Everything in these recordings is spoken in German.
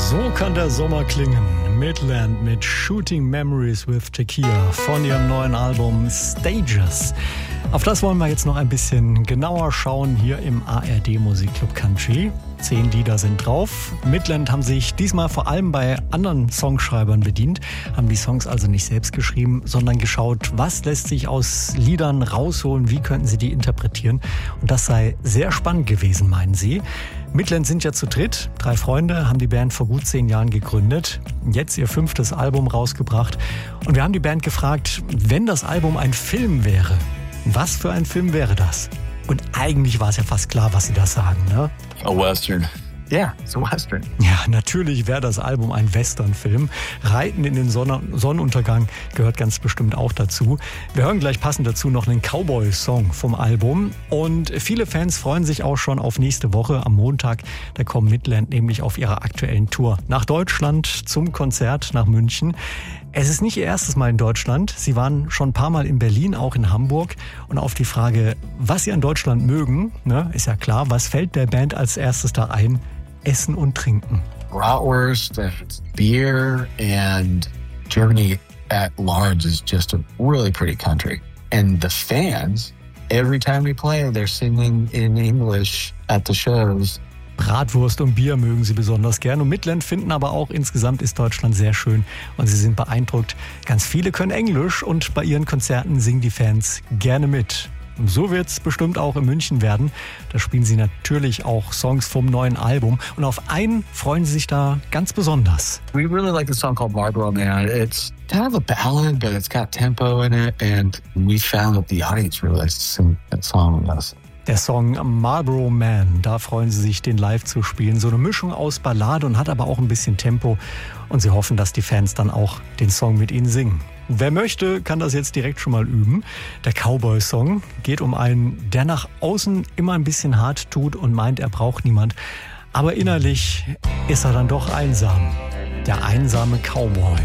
So kann der Sommer klingen. Midland mit Shooting Memories with Tequila von ihrem neuen Album Stages. Auf das wollen wir jetzt noch ein bisschen genauer schauen hier im ARD Musikclub Country. 10 Lieder sind drauf. Midland haben sich diesmal vor allem bei anderen Songschreibern bedient, haben die Songs also nicht selbst geschrieben, sondern geschaut, was lässt sich aus Liedern rausholen, wie könnten sie die interpretieren. Und das sei sehr spannend gewesen, meinen sie. Midland sind ja zu dritt, 3 Freunde, haben die Band vor gut 10 Jahren gegründet, jetzt ihr 5. Album rausgebracht. Und wir haben die Band gefragt, wenn das Album ein Film wäre, was für ein Film wäre das? Und eigentlich war es ja fast klar, was sie da sagen, ne? A Western. Yeah, it's a Western. Ja, natürlich wäre das Album ein Westernfilm. Reiten in den Sonnenuntergang gehört ganz bestimmt auch dazu. Wir hören gleich passend dazu noch einen Cowboy-Song vom Album. Und viele Fans freuen sich auch schon auf nächste Woche am Montag. Da kommen Midland nämlich auf ihrer aktuellen Tour nach Deutschland zum Konzert nach München. Es ist nicht ihr erstes Mal in Deutschland. Sie waren schon ein paar Mal in Berlin, auch in Hamburg. Und auf die Frage, was sie an Deutschland mögen, ne, ist ja klar, was fällt der Band als erstes da ein? Essen und Trinken. Bratwurst and beer, and Germany at large is just a really pretty country. And the fans, every time we play, they're singing in English at the shows. Bratwurst und Bier mögen sie besonders gern. Und Midland finden aber auch, insgesamt ist Deutschland sehr schön und sie sind beeindruckt. Ganz viele können Englisch und bei ihren Konzerten singen die Fans gerne mit. Und so wird es bestimmt auch in München werden. Da spielen sie natürlich auch Songs vom neuen Album. Und auf einen freuen sie sich da ganz besonders. We really like the song called Marlboro Man. It's kind of a ballad, but it's got tempo in it. And we found that the audience really likes to sing that song with us. Der Song Marlboro Man, da freuen sie sich, den live zu spielen. So eine Mischung aus Ballade und hat aber auch ein bisschen Tempo. Und sie hoffen, dass die Fans dann auch den Song mit ihnen singen. Wer möchte, kann das jetzt direkt schon mal üben. Der Cowboy-Song geht um einen, der nach außen immer ein bisschen hart tut und meint, er braucht niemand. Aber innerlich ist er dann doch einsam. Der einsame Cowboy.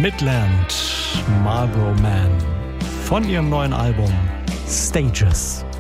Midland, Marlboro Man. Von ihrem neuen Album Stages.